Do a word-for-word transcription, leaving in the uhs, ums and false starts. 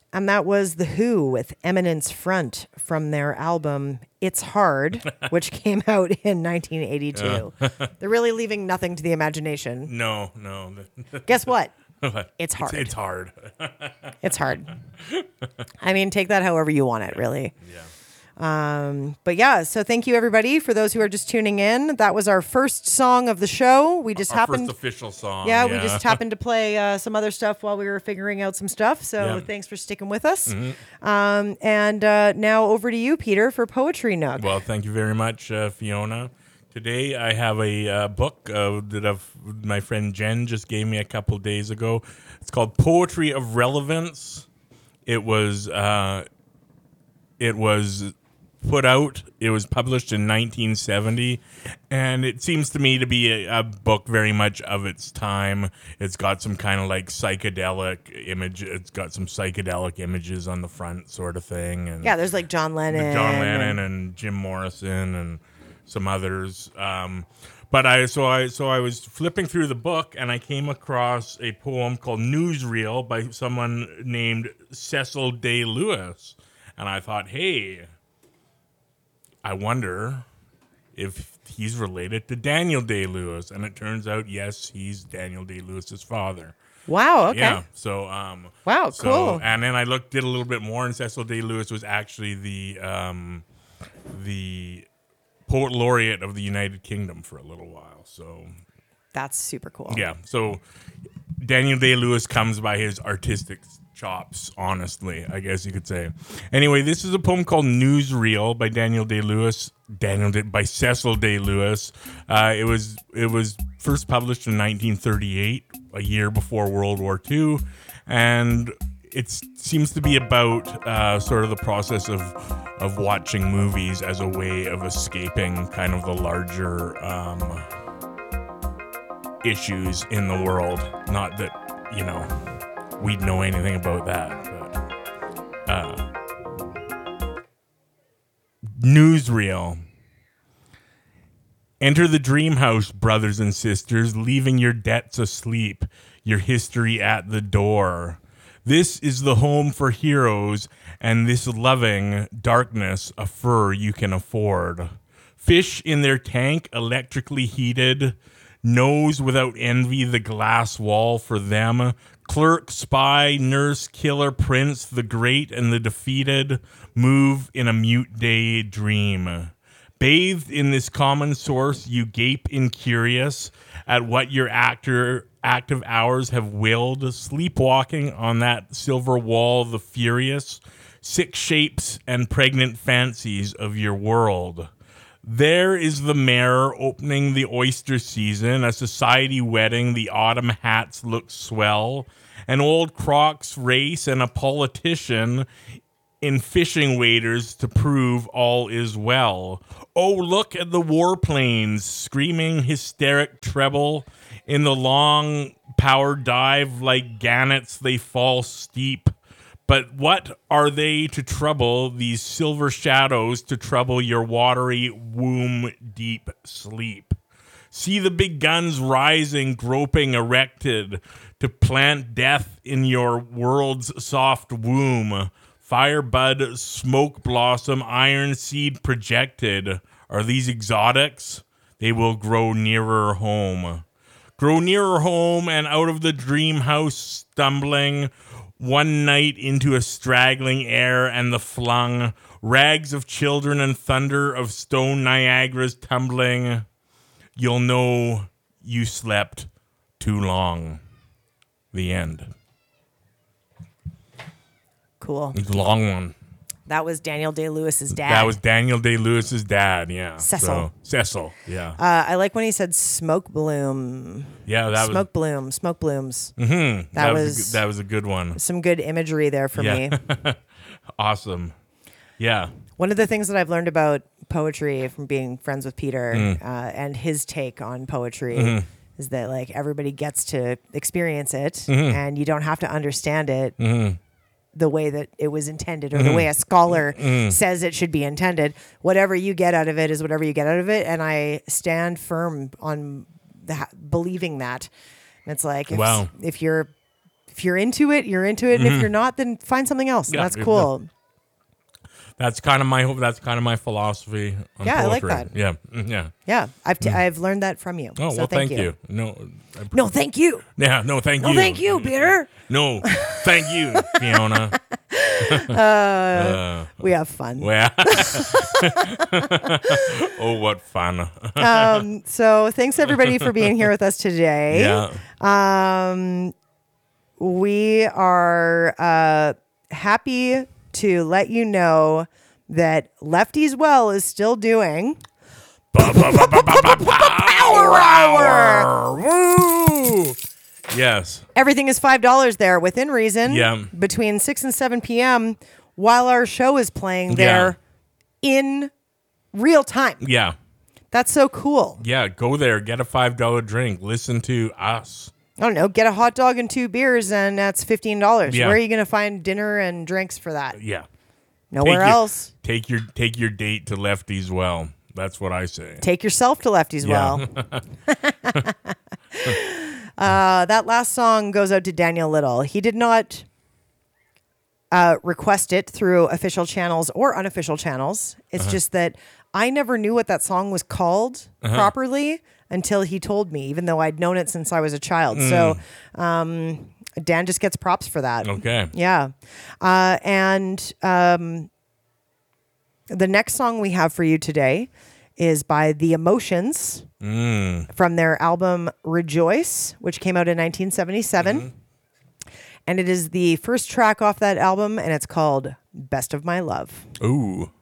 And that was The Who with Eminence Front from their album It's Hard, which came out in nineteen eighty-two. Uh. They're really leaving nothing to the imagination. No, no. Guess what? What? It's hard. It's, it's hard. It's hard. I mean, take that however you want it, really. Yeah. Um, but yeah, so thank you everybody for those who are just tuning in. That was our first song of the show. We just our happened first official song. Yeah, yeah. we just happened to play uh, some other stuff while we were figuring out some stuff. So yeah. thanks for sticking with us. Mm-hmm. Um, and uh, now over to you, Peter, for Poetry Nook. Well, thank you very much, uh, Fiona. Today I have a uh, book uh, that I've, my friend Jen just gave me a couple days ago. It's called Poetry of Relevance. It was uh, it was put out. It was published in nineteen seventy, and it seems to me to be a, a book very much of its time. It's got some kind of like psychedelic image. It's got some psychedelic images on the front, sort of thing. And yeah, there's like John Lennon, John Lennon, and, and Jim Morrison, and some others. Um, but I so I so I was flipping through the book, and I came across a poem called Newsreel by someone named Cecil Day Lewis, and I thought, hey, I wonder if he's related to Daniel Day-Lewis. And it turns out, yes, he's Daniel Day-Lewis's father. Wow, okay. Yeah, so... Um, wow, so, cool. And then I looked, did a little bit more, and Cecil Day-Lewis was actually the um, the poet laureate of the United Kingdom for a little while, so... That's super cool. Yeah, so Daniel Day-Lewis comes by his artistic chops, honestly, I guess you could say. Anyway, this is a poem called Newsreel by Daniel Day-Lewis. Daniel Day, by Cecil Day-Lewis. Uh, it was it was first published in nineteen thirty-eight, a year before World War Two, and it seems to be about uh, sort of the process of of watching movies as a way of escaping kind of the larger um, issues in the world. Not that, you know, we'd know anything about that. But, uh, Newsreel. Enter the dream house, brothers and sisters, leaving your debts asleep, your history at the door. This is the home for heroes, and this loving darkness a fur you can afford. Fish in their tank, electrically heated, nose without envy the glass wall for them. Clerk, spy, nurse, killer, prince, the great and the defeated move in a mute day dream. Bathed in this common source, you gape incurious at what your actor active hours have willed, sleepwalking on that silver wall, the furious, sick shapes and pregnant fancies of your world. There is the mayor opening the oyster season, a society wedding, the autumn hats look swell, an old Crocs race and a politician in fishing waders to prove all is well. Oh, look at the warplanes screaming hysteric treble. In the long power dive like gannets they fall steep. But what are they to trouble these silver shadows to trouble your watery womb deep sleep? See the big guns rising, groping, erected to plant death in your world's soft womb. Firebud, smoke blossom, iron seed projected. Are these exotics? They will grow nearer home. Grow nearer home and out of the dream house stumbling, one night into a straggling air and the flung, rags of children and thunder of stone Niagaras tumbling. You'll know you slept too long. The end. Cool. It's a long one. That was Daniel Day-Lewis's dad. That was Daniel Day-Lewis's dad, yeah. Cecil. So, Cecil, yeah. Uh, I like when he said smoke bloom. Yeah, that smoke was... bloom, smoke blooms. Mm-hmm. That, that was, was a, that was a good one. Some good imagery there for yeah. me. Awesome. Yeah. One of the things that I've learned about poetry from being friends with Peter Mm. uh, and his take on poetry Mm-hmm. is that like everybody gets to experience it Mm-hmm. and you don't have to understand it Mm-hmm. the way that it was intended or the way a scholar Mm-hmm. says it should be intended. Whatever you get out of it is whatever you get out of it. And I stand firm on that, believing that. And it's like, if, Wow. if you're if you're into it, you're into it. And if you're not, then find something else. Yeah, That's if cool. That's kind of my that's kind of my philosophy on Yeah, I like poetry. that. Yeah, mm, yeah. Yeah, I've t- I've learned that from you. Oh so well, thank, thank you. No, I, No, thank you. yeah, no, thank No, you. thank you, Peter. No, thank you, Fiona. uh, We have fun. well, oh, what fun! Um, so thanks everybody for being here with us today. Yeah, Um, we are uh, happy to let you know that Lefty's Well is still doing Power Hour. Woo! Yes. everything is five dollars there within reason. Yeah. Between six and seven p.m. while our show is playing there in real time. Yeah. That's so cool. Yeah. Go there. Get a five dollar drink. Listen to us. I don't know. Get a hot dog and two beers, and that's fifteen dollars. Yeah. Where are you going to find dinner and drinks for that? Yeah. Nowhere Take your- else. Take your take your date to Lefty's Well. That's what I say. Take yourself to Lefty's Yeah. Well. uh, that last song goes out to Daniel Little. He did not uh, request it through official channels or unofficial channels. It's Uh-huh. just that I never knew what that song was called Uh-huh. properly until he told me, even though I'd known it since I was a child. Mm. So um, Dan just gets props for that. Okay. Yeah. Uh, and um, the next song we have for you today is by The Emotions Mm. from their album Rejoice, which came out in nineteen seventy-seven. Mm-hmm. And it is the first track off that album, and it's called Best of My Love. Ooh.